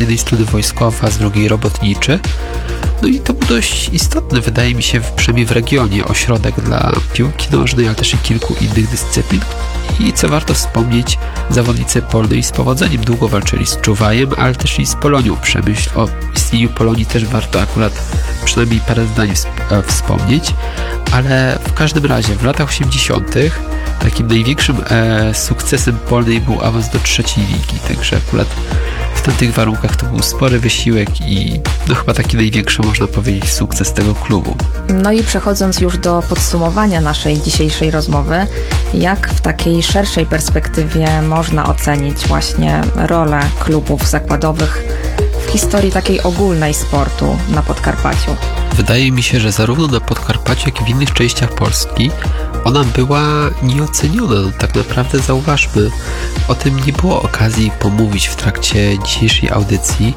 jednej strony wojskowy, a z drugiej robotniczy. No i to był dość istotny, wydaje mi się, przynajmniej w regionie, ośrodek dla piłki nożnej, ale też i kilku innych dyscyplin. I co warto wspomnieć, zawodnicy polnej z powodzeniem długo walczyli z Czuwajem, ale też i z Polonią Przemyśl. O istnieniu Polonii też warto akurat przynajmniej parę zdań wspomnieć, ale w każdym razie w latach 80. takim największym sukcesem polnej był awans do trzeciej ligi, także akurat w tamtych warunkach to był spory wysiłek i no chyba taki największy, można powiedzieć, sukces tego klubu. No i przechodząc już do podsumowania naszej dzisiejszej rozmowy, jak w takiej szerszej perspektywie można ocenić właśnie rolę klubów zakładowych w historii takiej ogólnej sportu na Podkarpaciu? Wydaje mi się, że zarówno na Podkarpaciu, jak i w innych częściach Polski ona była nieoceniona. No, tak naprawdę zauważmy, o tym nie było okazji pomówić w trakcie dzisiejszej audycji,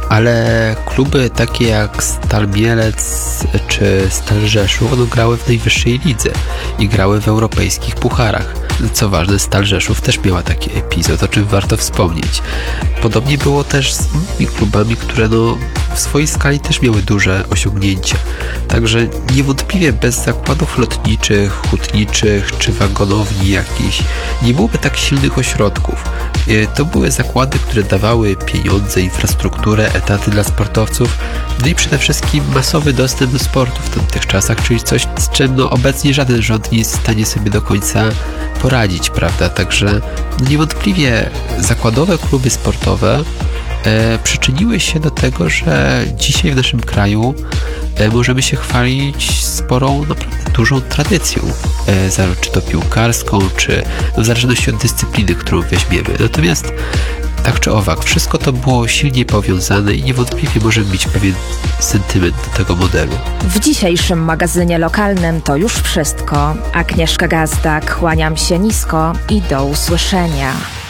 ale kluby takie jak Stal Mielec czy Stal Rzeszów, one grały w najwyższej lidze i grały w europejskich pucharach. Co ważne, Stal Rzeszów też miała taki epizod, o czym warto wspomnieć. Podobnie było też z innymi klubami, które w swojej skali też miały duże osiągnięcia. Także niewątpliwie bez zakładów lotniczych, hutniczych czy wagonowni jakichś nie byłoby tak silnych ośrodków. To były zakłady, które dawały pieniądze, infrastrukturę, etaty dla sportowców, no i przede wszystkim masowy dostęp do sportu w tamtych czasach, czyli coś, z czym obecnie żaden rząd nie jest w stanie sobie do końca poradzić, prawda? Także niewątpliwie zakładowe kluby sportowe przyczyniły się do tego, że dzisiaj w naszym kraju możemy się chwalić sporą, naprawdę dużą tradycją, czy to piłkarską, czy w zależności od dyscypliny, którą weźmiemy. Natomiast tak czy owak, wszystko to było silnie powiązane i niewątpliwie możemy mieć pewien sentyment do tego modelu. W dzisiejszym magazynie lokalnym to już wszystko. Agnieszka Gazdak, kłaniam się nisko i do usłyszenia.